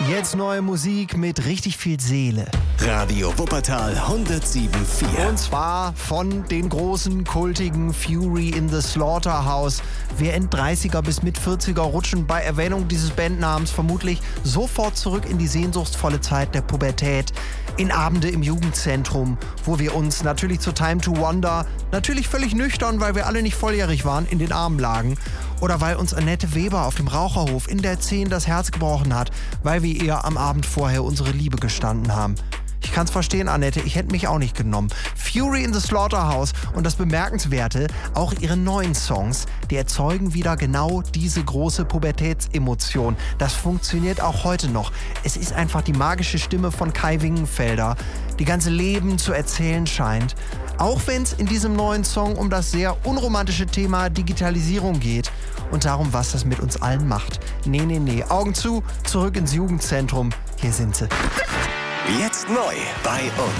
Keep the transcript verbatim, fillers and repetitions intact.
Jetzt neue Musik mit richtig viel Seele. Radio Wuppertal hundertsieben Komma vier. Und zwar von den großen, kultigen Fury in the Slaughterhouse. Wir End-dreißiger bis Mit-vierziger rutschen bei Erwähnung dieses Bandnamens vermutlich sofort zurück in die sehnsuchtsvolle Zeit der Pubertät, in Abende im Jugendzentrum, wo wir uns natürlich zu Time to Wonder, natürlich völlig nüchtern, weil wir alle nicht volljährig waren, in den Armen lagen. Oder weil uns Annette Weber auf dem Raucherhof in der zehn das Herz gebrochen hat, weil wir ihr am Abend vorher unsere Liebe gestanden haben. Ich kann's verstehen, Annette, ich hätte mich auch nicht genommen. Fury in the Slaughterhouse und das Bemerkenswerte, auch ihre neuen Songs, die erzeugen wieder genau diese große Pubertätsemotion. Das funktioniert auch heute noch. Es ist einfach die magische Stimme von Kai Wingenfelder, die ganze Leben zu erzählen scheint. Auch wenn es in diesem neuen Song um das sehr unromantische Thema Digitalisierung geht und darum, was das mit uns allen macht. Nee, nee, nee, Augen zu, zurück ins Jugendzentrum. Hier sind sie. Jetzt neu bei uns.